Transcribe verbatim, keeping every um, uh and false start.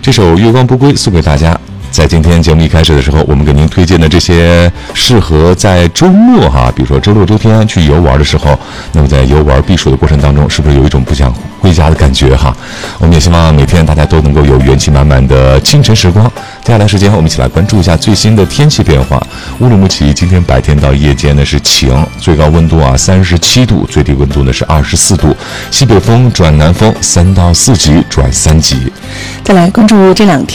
这首《月光不归》送给大家。在今天节目一开始的时候，我们给您推荐的这些适合在周末哈，比如说周六周天去游玩的时候，那么在游玩避暑的过程当中，是不是有一种不想回家的感觉哈？我们也希望每天大家都能够有元气满满的清晨时光。接下来时间，我们一起来关注一下最新的天气变化。乌鲁木齐今天白天到夜间呢是晴，最高温度啊三十七度，最低温度呢是二十四度，西北风转南风三到四级转三级。 再来关注这两天